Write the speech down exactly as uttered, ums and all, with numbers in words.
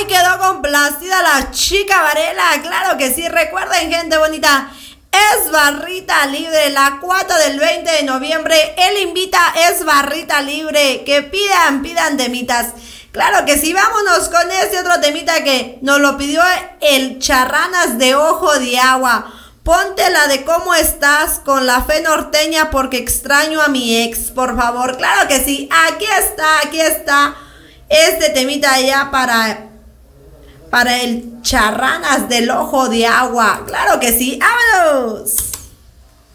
Ay, quedó complacida la chica Varela. Claro que sí. Recuerden, gente bonita, es barrita libre. La cuota del veinte de noviembre. Él invita, es barrita libre. Que pidan, pidan temitas. Claro que sí. Vámonos con este otro temita que nos lo pidió el Charranas de Ojo de Agua. Ponte la de Cómo Estás con la Fe Norteña porque extraño a mi ex, por favor. Claro que sí. Aquí está, aquí está. Este temita ya para, para el Charranas del Ojo de Agua. Claro que sí. ¡Vámonos!